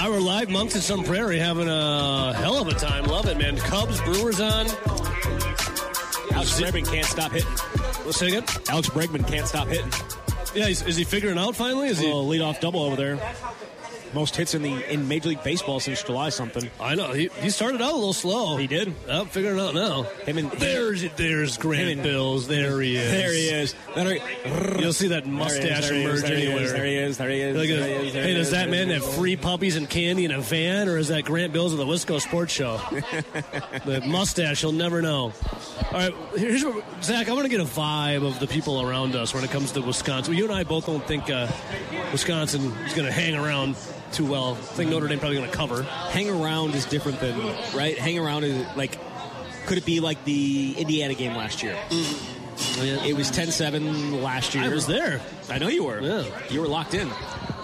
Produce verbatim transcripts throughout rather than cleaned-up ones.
Our we're live, Monks at Sun Prairie, having a hell of a time. Love it, man. Cubs, Brewers on. Alex Bregman can't stop hitting. Let's say again? Alex Bregman can't stop hitting. Yeah, he's, is he figuring out finally? Is he a leadoff double over there? Most hits in the in Major League Baseball since July something. I know. He he started out a little slow. He did. I'm figuring it out now. Him and there's there's Grant and, Bills. There he is. There he is. You'll see that mustache emerge anywhere. There he is. There he is. There he is. Like there a, he is there hey, he does is, that man there have free puppies and candy in a van, or is that Grant Bills of the Wisco Sports Show? The mustache, you'll never know. All right, here's what, Zach, I want to get a vibe of the people around us when it comes to Wisconsin. You and I both don't think uh, Wisconsin is going to hang around too well. I think Notre Dame probably going to cover. Hang around is different than, right? Hang around is like, could it be like the Indiana game last year? Mm. Yeah. It was ten seven last year. I was there. I know you were. Yeah. You were locked in.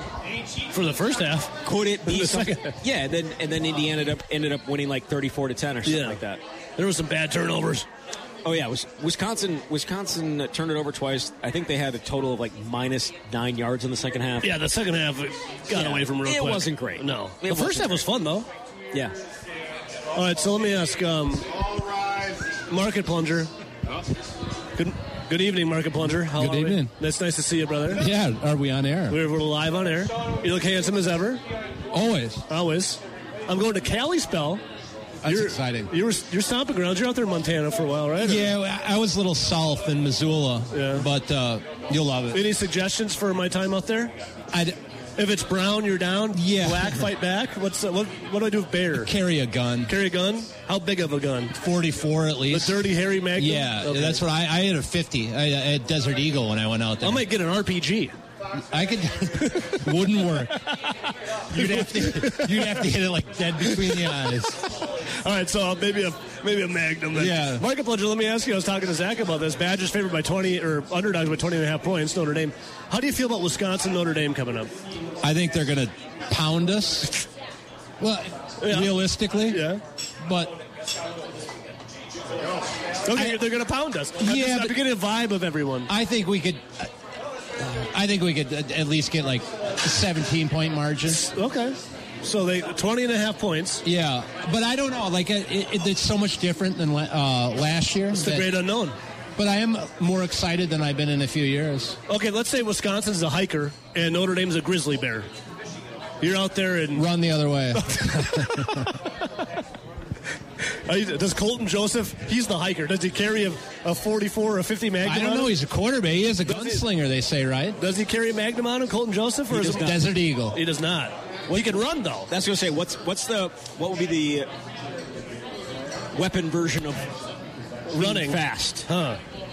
For the first half. Could it be the something? second? Yeah, and then, and then Indiana ended up, ended up winning like thirty-four to ten or something yeah. like that. There was some bad turnovers. Oh yeah, was Wisconsin. Wisconsin turned it over twice. I think they had a total of like minus nine yards in the second half. Yeah, the second half got yeah, away from real it quick. It wasn't great. No, it the first half was fun though. Yeah. All right, so let me ask, um, Market Plunger. Good, good evening, Market Plunger. How good evening. We? It's nice to see you, brother. Yeah, are we on air? We're, we're live on air. You look handsome as ever. Always. Always. I'm going to Kalispell. That's you're, exciting. You're, you're stomping grounds. You're out there in Montana for a while, right? Yeah, I was a little south in Missoula, yeah. but uh, you'll love it. Any suggestions for my time out there? I'd, if it's brown, you're down. Yeah. Black, fight back. What's uh, what? What do I do with bear? Carry a gun. Carry a gun? How big of a gun? forty-four at least. The dirty Harry Magnum? Yeah, okay. That's what I, I had a fifty. I, I had Desert Eagle when I went out there. I might get an R P G. I could. Wouldn't work. You'd have to. You'd have to hit it like dead between the eyes. All right, so maybe a maybe a Magnum. Then. Yeah. Market Plunger, let me ask you. I was talking to Zach about this. Badgers favored by twenty, or underdogs by twenty and a half points. Notre Dame. How do you feel about Wisconsin Notre Dame coming up? I think they're going to pound us. Well, yeah. realistically. Yeah. But. Okay, I, they're going to pound us. I'm yeah, just, but I'm getting a vibe of everyone. I think we could. I think we could at least get like a seventeen point margin. Okay. So they twenty and a half points. Yeah, but I don't know. Like it, it, it's so much different than uh, last year. It's the great unknown. But I am more excited than I've been in a few years. Okay, let's say Wisconsin's a hiker and Notre Dame's a grizzly bear. You're out there and run the other way. Does Colton Joseph? He's the hiker. Does he carry a, a forty-four or a fifty Magnum? I don't know. He's a quarterback. He is a gunslinger. They say, right? Does he carry a Magnum on him, Colton Joseph, or he is it Desert Eagle? He does not. Well, he can run though. That's going to say what's what's the what would be the weapon version of running fast? Huh?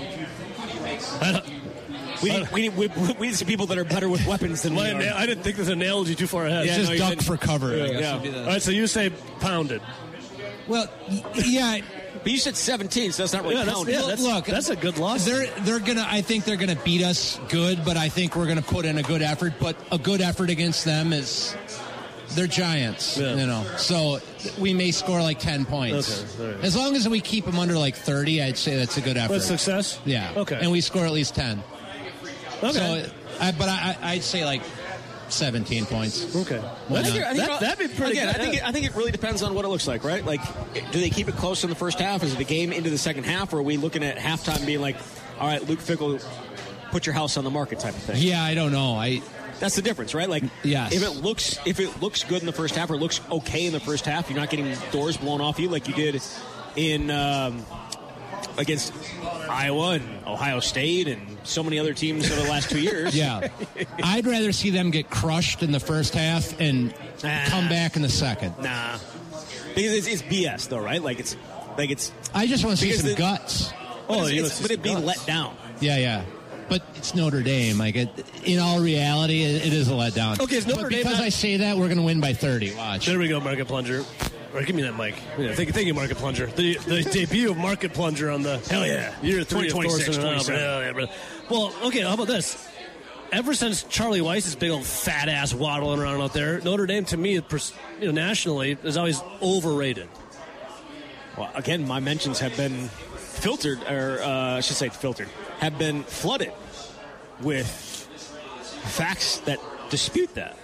I don't, we, need, we, need, we, we need some people that are better with weapons than my, we are. I didn't think this analogy too far ahead. Yeah, just no, duck for cover. Yeah. I guess Yeah. would be the... All right, so you say pounded. Well, yeah. But you said seventeen, so that's not really yeah, counting. Yeah, that's, Look, that's a good loss. They're they're gonna. I think they're gonna beat us good, but I think we're gonna put in a good effort. But a good effort against them is they're giants, yeah. you know. So we may score like ten points. Okay, right. As long as we keep them under like thirty, I'd say that's a good effort. That's success. Yeah. Okay. And we score at least ten. Okay. So, I, but I, I'd say like seventeen points. Okay. Well, I think, I think that, that'd be pretty again, good. I think, it, I think it really depends on what it looks like, right? Like, do they keep it close in the first half? Is it a game into the second half? Or are we looking at halftime being like, all right, Luke Fickell, put your house on the market type of thing? Yeah, I don't know. I That's the difference, right? Like, yes. if it looks if it looks good in the first half or looks okay in the first half, you're not getting doors blown off you like you did in um, against Iowa and Ohio State and so many other teams over the last two years. Yeah. I'd rather see them get crushed in the first half and nah. come back in the second. Nah. Because it's, it's B S, though, right? Like, it's... like it's. I just want to see some the, guts. Oh, it's, it's, but it being let down. Yeah, yeah. But it's Notre Dame. Like it, in all reality, it, it is a letdown. Okay, it's Notre but Dame. Because not... I say that, we're going to win by thirty. Watch. There we go, Market Plunger. All right, give me that mic. Yeah, thank, thank you, Market Plunger. The, the debut of Market Plunger on the hell yeah year three, of course. twenty-seven Hell yeah, brother. Well, okay, how about this? Ever since Charlie Weiss's big old fat ass waddling around out there, Notre Dame to me, you know, nationally, is always overrated. Well, again, my mentions have been filtered, or uh, I should say filtered, have been flooded with facts that dispute that.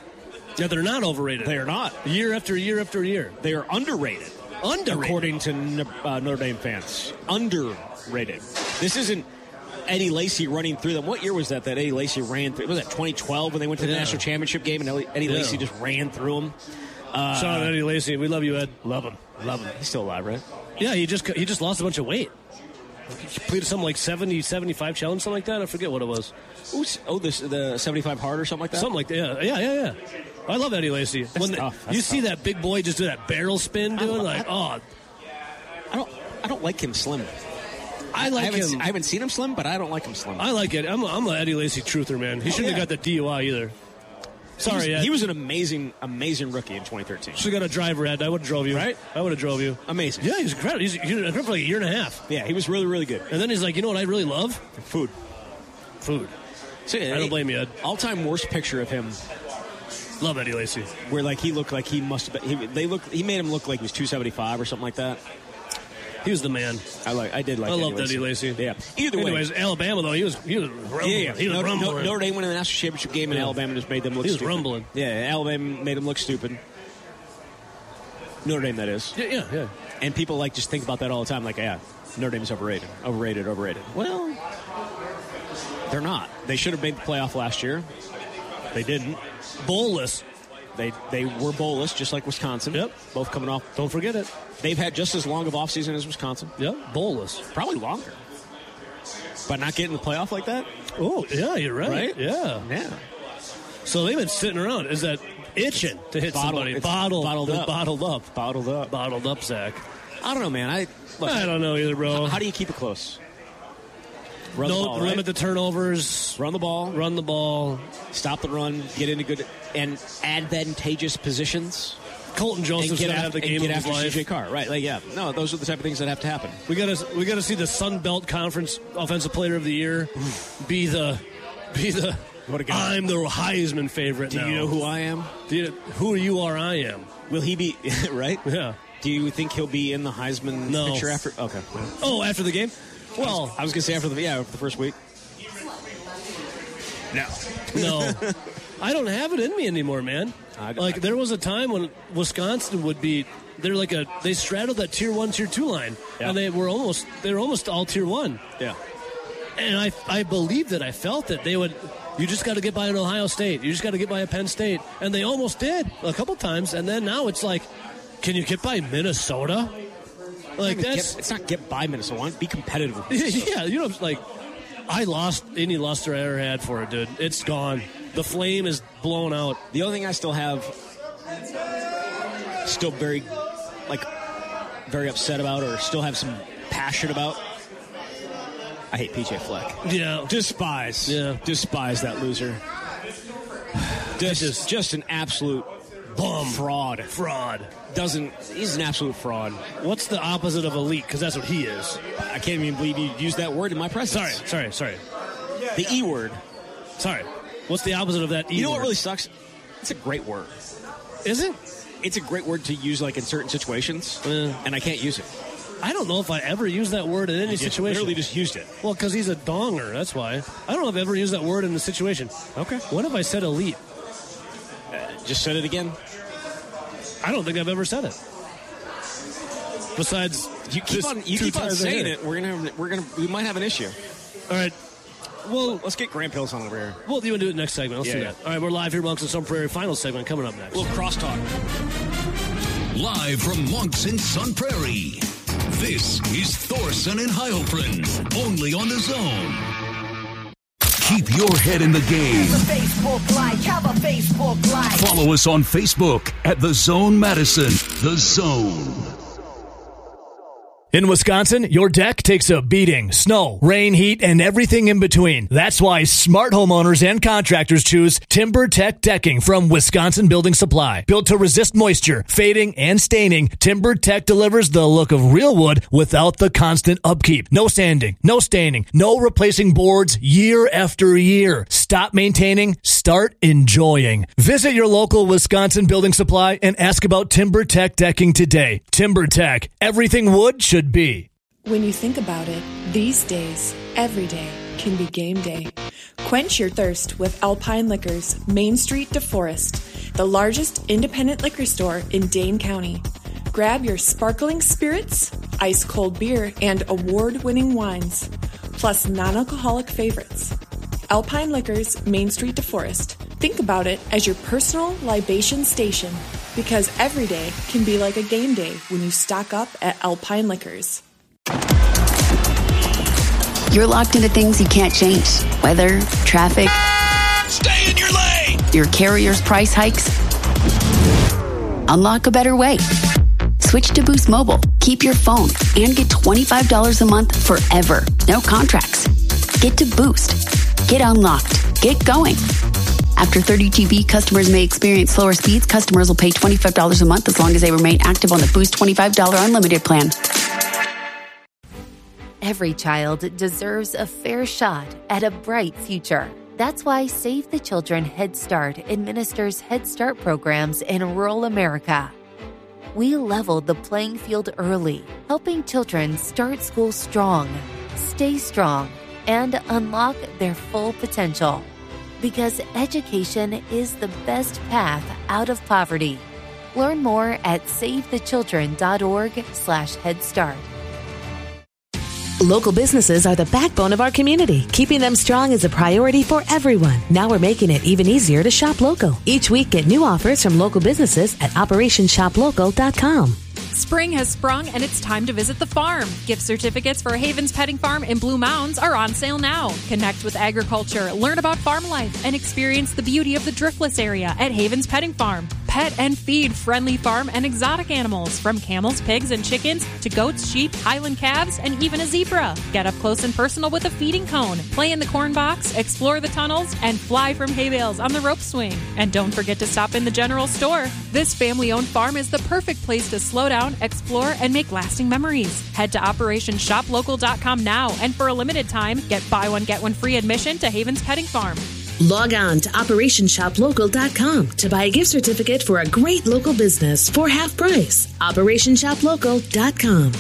Yeah, they're not overrated. They are not. Year after year after year. They are underrated. Underrated. According to uh, Notre Dame fans. Underrated. This isn't Eddie Lacy running through them. What year was that that Eddie Lacy ran through? Was that twenty twelve when they went to the yeah. national championship game and Eddie yeah. Lacy just ran through them? Uh, Shout out Eddie Lacy. We love you, Ed. Love him. Love him. He's still alive, right? Yeah, he just he just lost a bunch of weight. He completed something like seventy, seventy-five challenge, something like that. I forget what it was. Ooh, oh, this the seventy-five hard or something like that? Something like that. Yeah, yeah, yeah. yeah. I love Eddie Lacy. That's when tough. The, That's you tough. see that big boy just do that barrel spin doing, like, oh. I don't I don't like him slim. I like I haven't, him. I haven't seen him slim, but I don't like him slim. I like it. I'm a, I'm an Eddie Lacy truther, man. He shouldn't yeah. have got the D U I either. Sorry, he was, Ed. he was an amazing, amazing rookie in twenty thirteen. Should have got a driver, Ed. I would have drove you. Right? I would have drove you. Amazing. Yeah, he's incredible. He's, he's incredible for like a year and a half. Yeah, he was really, really good. And then he's like, you know what I really love? Food. Food. So, I don't blame you, Ed. All-time worst picture of him, Love Eddie Lacy. where like he looked like he must have been. He, they look. He made him look like he was two seventy-five or something like that. He was the man. I like. I did like. I Eddie loved Eddie Lacy. Yeah. Either way. Anyways, Alabama though, he was he was rumbling. Yeah, yeah. He was Notre, rumbling. Notre Dame went in the national championship game, and Yeah. Alabama just made them look He was stupid. rumbling. Yeah, Alabama made them look stupid. Notre Dame, that is. Yeah, yeah, yeah. And people like just think about that all the time, like, yeah, Notre Dame's overrated, overrated, overrated. Well, they're not. They should have made the playoff last year. They didn't. Bowlless. They they were bowlless, just like Wisconsin. Yep. Both coming off. Don't forget it. They've had just as long of offseason as Wisconsin. Yep. Bowlless. Probably longer. But not getting the playoff like that? Oh, yeah, you're right. Right? Yeah. Yeah. So they've been sitting around. Is that itching to hit Bottle- somebody? it's Bottled, bottled up. Bottled up. Bottled up. Bottled up, Zach. I don't know, man. I look, I don't know either, bro. How do you keep it close? Run no, the ball, right? limit the turnovers. Run the ball. Run the ball. Stop the run. Get into good and advantageous positions. Colton And Joseph's get gonna after, have the and game get of his after life. C J Carr. Right, like, yeah. No, those are the type of things that have to happen. We gotta we gotta see the Sun Belt Conference Offensive Player of the Year be the be the. What a guy. I'm the Heisman favorite. Do now. you know who I am? Do you, who you are? I am. Will he be, right? Yeah. Do you think he'll be in the Heisman No. picture after? Okay. Oh, after the game. Well, I was going to say after the, yeah, after the first week. No. no, I don't have it in me anymore, man. I- Like I- there was a time when Wisconsin would be. They're like a. They straddled that tier one, tier two line, Yeah. and they were almost. They were almost all tier one. Yeah. And I, I believed it. I felt it. They would. You just got to get by an Ohio State. You just got to get by a Penn State, and they almost did a couple times. And then now it's like, can you get by Minnesota? Like Get- that's it's not get by Minnesota. Be competitive with Minnesota. yeah. You know, like I lost any luster I ever had for it, dude. It's gone. The flame is blown out. The only thing I still have, still very, like, very upset about, or still have some passion about, I hate P J Fleck. Yeah. Despise. Yeah. Despise that loser. Just, just- just an absolute bum. Fraud. Fraud. Doesn't, he's an absolute fraud. What's the opposite of elite? Because that's what he is. I can't even believe you used that word in my presence. Sorry, sorry, sorry. The E word. Sorry. What's the opposite of that? E You know what word? really sucks? It's a great word. Is it? It's a great word to use, like, in certain situations, Uh, and I can't use it. I don't know if I ever use that word in any You just situation. literally just used it. Well, because he's a donger, that's why. I don't know if I've ever used that word in a situation. Okay. What if I said elite? Just said it again. I don't think I've ever said it. Besides, You keep just on, you two keep on times I saying hit it. We're gonna, have, we're gonna, we might have an issue. All right. Well, Let's get Grant Pills on over here. well, you want to do it next segment? Let's Yeah, do yeah. that. All right, we're live here, Monks and Sun Prairie. Final segment coming up next. A little crosstalk. Live from Monks in Sun Prairie. This is Thorson and Heilprin, only on The Zone. Keep your head in the game. Have a Facebook like, have a Facebook like. Follow us on Facebook at The Zone Madison. The Zone. In Wisconsin, your deck takes a beating. Snow, rain, heat, and everything in between. That's why smart homeowners and contractors choose TimberTech Decking from Wisconsin Building Supply. Built to resist moisture, fading, and staining, TimberTech delivers the look of real wood without the constant upkeep. No sanding, no staining, no replacing boards year after year. Stop maintaining, start enjoying. Visit your local Wisconsin Building Supply and ask about TimberTech Decking today. TimberTech, everything wood should be. When you think about it, these days, every day can be game day. Quench your thirst with Alpine Liquors, Main Street DeForest. the largest independent liquor store in Dane County. Grab your sparkling spirits, ice-cold beer, and award-winning wines, plus non-alcoholic favorites. Alpine Liquors, Main Street DeForest. Think about it as your personal libation station, because every day can be like a game day when you stock up at Alpine Liquors. You're locked into things you can't change. Weather, traffic. Stay in your lane! Your carrier's price hikes. Unlock a better way. Switch to Boost Mobile. Keep your phone and get twenty-five dollars a month forever. No contracts. Get to Boost. Get unlocked. Get going. After thirty G B, customers may experience slower speeds. Customers will pay twenty-five dollars a month as long as they remain active on the Boost twenty-five dollars unlimited plan. Every child deserves a fair shot at a bright future. That's why Save the Children Head Start administers Head Start programs in rural America. We leveled the playing field early, helping children start school strong, stay strong, and unlock their full potential. Because education is the best path out of poverty. Learn more at savethechildren.org slash Head Start. Local businesses are the backbone of our community. Keeping them strong is a priority for everyone. Now we're making it even easier to shop local. Each week, get new offers from local businesses at operation shop local dot com. Spring has sprung and it's time to visit the farm. Gift certificates for Havens Petting Farm in Blue Mounds are on sale now. Connect with agriculture, learn about farm life, and experience the beauty of the Driftless area at Havens Petting Farm. Pet and feed friendly farm and exotic animals from camels, pigs, and chickens to goats, sheep, Highland calves, and even a zebra. Get up close and personal with a feeding cone, play in the corn box, explore the tunnels, and fly from hay bales on the rope swing. And don't forget to stop in the general store. This family-owned farm is the perfect place to slow down, explore, and make lasting memories. Head to operation shop local dot com now, and for a limited time, get buy one, get one free admission to Havens Petting Farm. Log on to operation shop local dot com to buy a gift certificate for a great local business for half price. operation shop local dot com.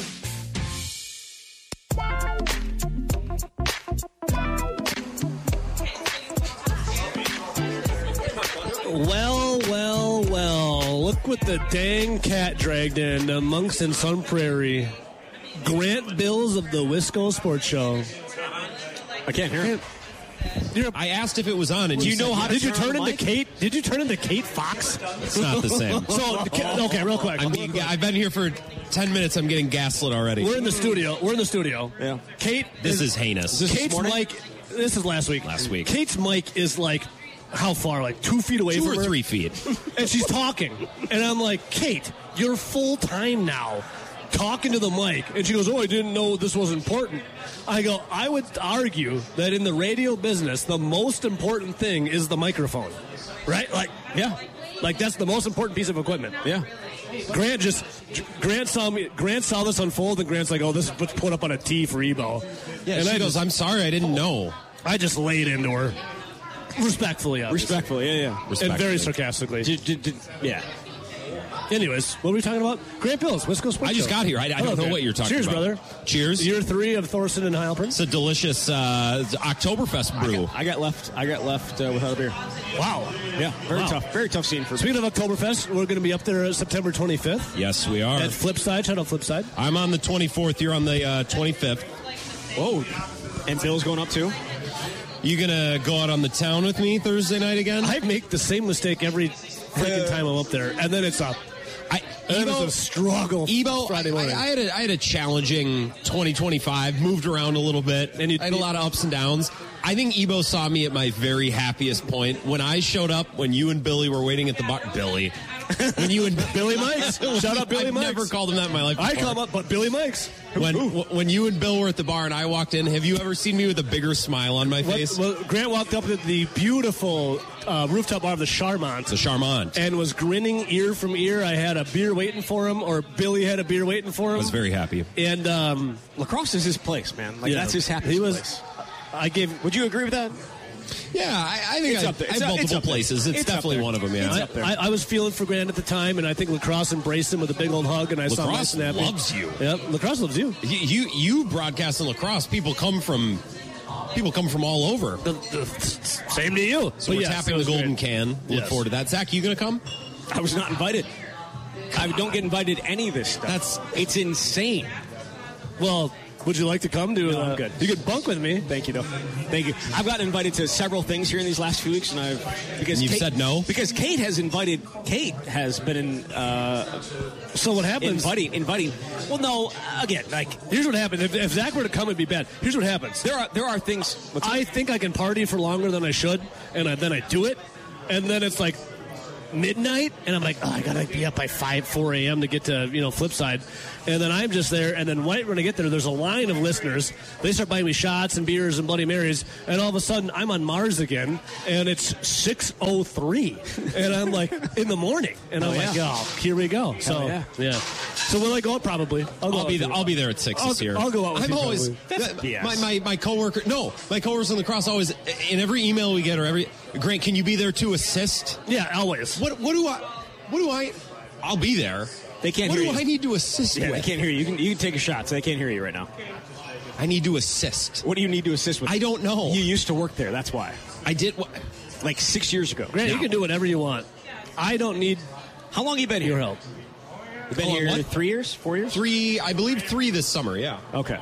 Well, well, well. Look what the dang cat dragged in amongst in Sun Prairie. Grant Bills of the Wisco Sports Show. I can't hear it. You're, I asked if it was on, and do you, you know how? Did you turn into mic? Kate? Did you turn into Kate Fox? It's not the same. So okay, real quick. I'm getting, I've been here for ten minutes. I'm getting gaslit already. We're in the studio. We're in the studio. Yeah. Kate. This is, is heinous. This Kate's Kate's mic. This is last week. Last week. Kate's mic is like how far? Like two feet away Two from or her. three feet. And she's talking, and I'm like, Kate, you're full time now. Talking to the mic, and she goes, oh, I didn't know this was important. I go, I would argue that in the radio business, the most important thing is the microphone, right? Like, yeah, like that's the most important piece of equipment. Yeah. Grant just, Grant saw me, Grant saw this unfold, and Grant's like, oh, this was put up on a tee for Ebo. Yeah, and she I goes, just, I'm sorry, I didn't know. I just laid into her. Respectfully, obviously. Respectfully, yeah, yeah. Respectfully. And very sarcastically. Did, did, did, yeah. Anyways, what were we talking about? Grant Bills, Wisco Sports I just Show. got here. I, I don't okay. know what you're talking Cheers, about. Cheers, brother. Cheers. Year three of Thorson and Heilprin. It's a delicious uh, Oktoberfest brew. I got, I got left. I got left uh, without a beer. Wow. Yeah. Very wow. tough. Very tough scene for me. Speaking of Oktoberfest, we're going to be up there uh, September twenty-fifth. Yes, we are. At Flipside. Shout out Flipside. I'm on the twenty-fourth. You're on the uh, twenty-fifth. Whoa. And Bill's going up too? You going to go out on the town with me Thursday night again? I make the same mistake every freaking time I'm up there, and then it's up. I, and Ebo, it's a struggle Ebo, Friday morning. I, I, had a, I had a challenging twenty twenty-five, moved around a little bit, and I had a lot of ups and downs. I think Ebo saw me at my very happiest point when I showed up when you and Billy were waiting at the bar. Billy. When you and Billy Mikes. Shout out Billy I've Mikes. never called him that in my life before. I come up, but Billy Mikes. When when you and Bill were at the bar and I walked in, have you ever seen me with a bigger smile on my face? Well, well Grant walked up at the beautiful uh, rooftop bar of the Charmant. The Charmant. And was grinning ear from ear. I had a beer waiting for him, or Billy had a beer waiting for him. I was very happy. And um, lacrosse is his place, man. Like, yeah, that's his happy place. I gave. Would you agree with that? Yeah, I, I think it's I, up there. I It's have up- it's multiple up there. places. It's, It's up definitely there. one of them, yeah. It's I, up there. I, I was feeling for Grant at the time, and I think lacrosse embraced him with a big old hug, and I saw him Lacrosse snapping. loves you. Yep, lacrosse loves you. You, you you broadcast in lacrosse. People come from People come from all over. The, the, same to you. So But we're yes, tapping it the was golden great. can. Look Yes. forward to that. Zach, you going to come? I was not invited. I don't get invited to any of this stuff. That's it's insane. Well, would you like to come to? No, uh, I'm good. You could bunk with me. Thank you, though. Thank you. I've gotten invited to several things here in these last few weeks, and I've because And you've Kate, said no? because Kate has invited. Kate has been in. Uh, So what happens? inviting, inviting. Well, no. Again, like Here's what happens. If, if Zach were to come, it'd be bad. Here's what happens. there are there are things. What's I think I can party for longer than I should, and I, then I do it, and then it's like midnight, and I'm like, oh, I gotta be up by five, four a.m. to get to you know Flipside, and then I'm just there, and then right when I get there, there's a line of listeners. They start buying me shots and beers and Bloody Marys, and all of a sudden I'm on Mars again, and it's six oh three, and I'm like in the morning, and I'm Oh, like, yeah. oh, here we go. So yeah. yeah, so will I go out? Probably. I'll, go I'll out be with there, you. I'll be there at six I'll, this year. I'll go out with I'm you. always probably. That's B S. my, my my coworker. No, my coworkers on the cross always in every email we get or every Grant. Can you be there to assist? Yeah, always. What what do I? What do I? I'll be there. They can't What hear do you. I need to assist Yeah, with? they can't hear you. You can you can take a shot. So they can't hear you right now. I need to assist. What do you need to assist with? I don't know. You used to work there. That's why. I did. What, Like six years ago. Grant, you can do whatever you want. I don't need How long have you been your here? help. You've been Hold on, here what? three years, four years. three, I believe three this summer. Yeah. Okay.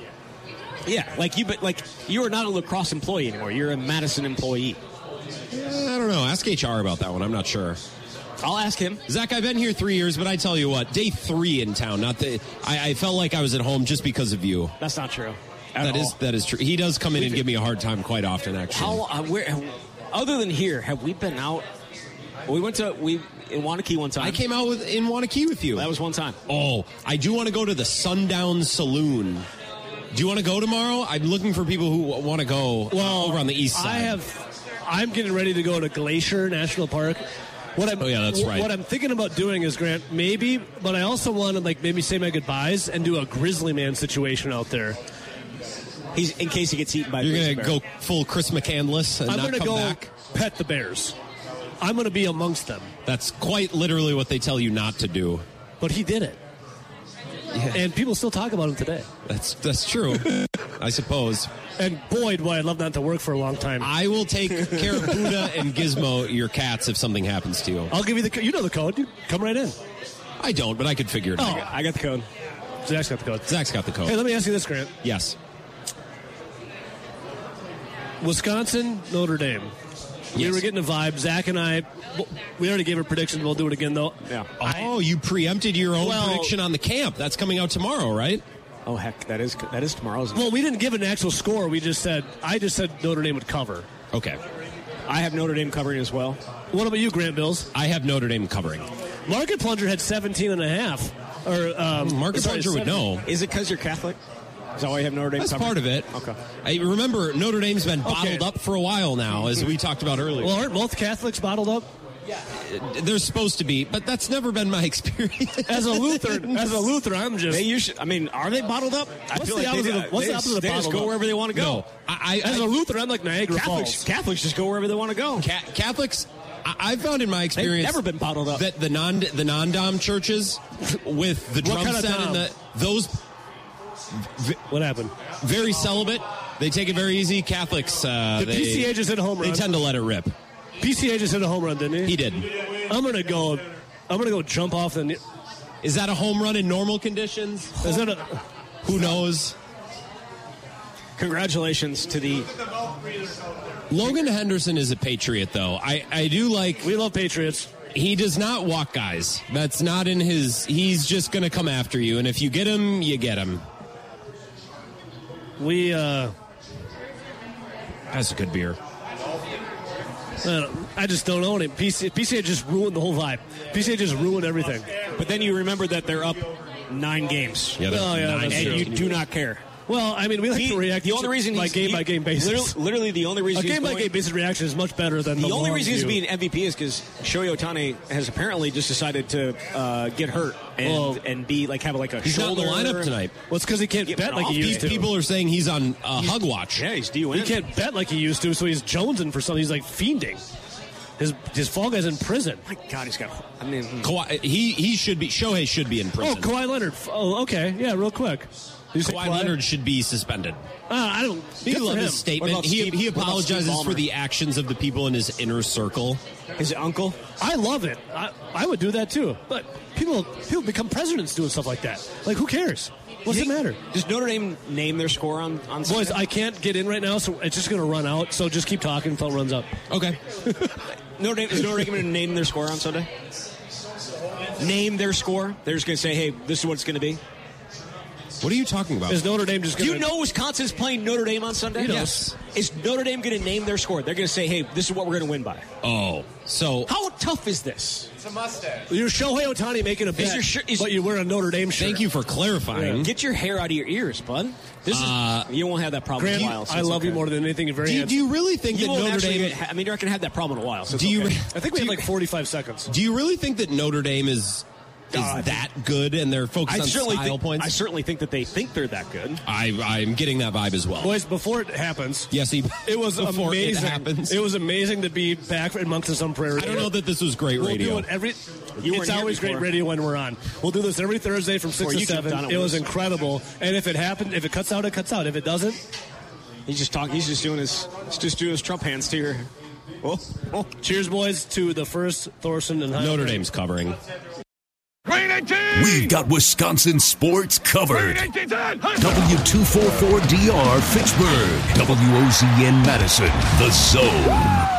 Yeah, like you, but like you are not a lacrosse employee anymore. You're a Madison employee. Eh, I don't know. Ask H R about that one. I'm not sure. I'll ask him. Zach, I've been here three years, but I tell you what, day three in town. Not the. I, I felt like I was at home just because of you. That's not true. At That all. is that is true. He does come in and give me a hard time quite often. Actually, How? Uh, where? Other than here, have we been out? We went to we in Wanakee one time. I came out with in Wanakee with you. That was one time. Oh, I do want to go to the Sundown Saloon. Do you want to go tomorrow? I'm looking for people who want to go Well, over on the east side. I have. I'm getting ready to go to Glacier National Park. What I'm, Oh, yeah, that's right. What I'm thinking about doing is, Grant, maybe, but I also want to like maybe say my goodbyes and do a Grizzly Man situation out there. He's in case he gets eaten by. a You're grizzly going to bear. go full Chris McCandless and I'm not going to come go back? pet the bears. I'm going to be amongst them. That's quite literally what they tell you not to do. But he did it, and people still talk about him today. That's that's true, I suppose. And boy, do I love not to work for a long time. I will take care of Buddha and Gizmo, your cats, if something happens to you. I'll give you the. co- You know the code. You come right in. I don't, but I could figure it Oh, out. I got the code. Zach's got the code. Zach's got the code. Hey, let me ask you this, Grant. Yes. Wisconsin, Notre Dame. We Yes. were getting a vibe. Zach and I, we already gave a prediction. We'll do it again, though. Yeah. Oh, you preempted your own Well- prediction on the camp. That's coming out tomorrow, right? Oh heck, that is that is tomorrow's. Well, we didn't give an actual score. We just said, I just said Notre Dame would cover. Okay. I have Notre Dame covering as well. What about you, Grant Bills? I have Notre Dame covering. Market Plunger had seventeen and a half. Or, um, Market sorry, Plunger would seventeen. know. Is it because you're Catholic? Is that why you have Notre Dame? That's covering? part of it. Okay. I remember Notre Dame's been bottled Okay. up for a while now, as we talked about earlier. Well, aren't both Catholics bottled up? They're supposed to be, but that's never been my experience. As a Lutheran, as a Lutheran, I'm just. They usually, I mean, are they bottled up? I What's feel the like opposite they, of- what's they the just- opposite of they just bottled go up? wherever they want to go. No, I, I, as a Lutheran, I'm like Niagara Catholics, Falls. Catholics just go wherever they want to go. Ca- Catholics, I, I've found in my experience never been bottled up. that the non the non dom churches with the drum kind of set dom? and the those What happened? very celibate. They take it very easy. Catholics, uh, The they, P C A just hit a home they run. tend to let it rip. P C A just hit a home run, didn't he? He did. I'm gonna go. I'm gonna go jump off the. Is that a home run in normal conditions? Is that a? Who knows? Congratulations to the. Logan Henderson is a Patriot, though. I, I do like. We love Patriots. He does not walk guys. That's not in his. He's just going to come after you, and if you get him, you get him. We. uh That's a good beer. I, don't- I just don't own it. P C A, P C A just ruined the whole vibe. P C A just ruined everything. But then you remember that they're up nine games. Yeah, that's Oh, yeah, nine that's and true. you do not care. Well, I mean, we like He- to react. the only reason by he's- game he- by game basis. Literally, literally the only reason a he's game by going- game basis reaction is much better than the, The only long reason he's view. being M V P is because Shohei Ohtani has apparently just decided to uh, get hurt and Well, and be like have like a He's not in shoulder the lineup tonight. Well, it's because he can't Yeah, bet but like he off- used to. People are saying he's on uh, hug watch. Yeah, he's D U N. He can't bet like he used to, so he's jonesing for something. He's like fiending. His his fall guy's in prison. My God, he's got. I mean, Kawhi, he he should be. Shohei should be in Oh, prison. Kawhi Leonard. Oh, okay. Yeah, real quick. Kawhi Leonard should be suspended. Uh, I don't. He loved his statement. He, Steve, he apologizes for Ballmer? the actions of the people in his inner circle. His uncle? I love it. I, I would do that too. But people people become presidents doing stuff like that. Like, who cares? What's it matter? Does Notre Dame name their score on, on Sunday? Boys, I can't get in right now, so it's just going to run out. So just keep talking until it runs out. Okay. Notre Dame, is Notre Dame going to name their score on Sunday? Name their score? They're just going to say, hey, this is what it's going to be? What are you talking about? Is Notre Dame just Do going you know Wisconsin's playing Notre Dame on Sunday? Yes. Is Notre Dame going to name their score? They're going to say, hey, this is what we're going to win by. Oh. So. How tough is this? It's a mustache. You're Shohei Ohtani making a bet, your shirt- is- but you wear a Notre Dame shirt. Thank you for clarifying. Get your hair out of your ears, bud. This Uh, is, you won't have that problem Grant, in a while. so I it's love okay. you more than anything. You're very Do you, handsome. do you really think You that won't Notre actually Dame... get- I mean, you're not going to have that problem in a while. So it's Do you- okay. I think we have like forty-five seconds. Do you really think that Notre Dame is... Is God. that good, and they're focused I on certainly style think, points? I certainly think that they think they're that good. I, I'm getting that vibe as well. Boys, before it happens, Yes, he, it was before amazing. It, happens. It was amazing to be back in Moncton Sun Prairie. I don't know that this was great We'll radio. do it every. You it's weren't here always great before. radio when we're on. We'll do this every Thursday from six Before to you jumped seven. on it, It was Wiz. incredible. And if it happened, if it cuts out, it cuts out. If it doesn't, He's just talking. He's just doing his. He's just doing his Trump hands to your. Oh, oh. cheers, boys, to the first Thorson and Highland. Notre Dame's covering. We've got Wisconsin sports covered. W two forty-four D R Fitchburg. W O Z N Madison. The Zone.